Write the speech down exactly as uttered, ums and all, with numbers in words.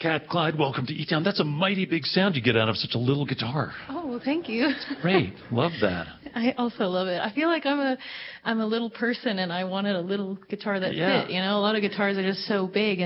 Kat Clyde, welcome to E-Town. That's a mighty big sound you get out of such a little guitar. Oh, well, thank you. Great. Love that. I also love it. I feel like I'm a I'm a little person, and I wanted a little guitar that Yeah. fit. You know, a lot of guitars are just so big.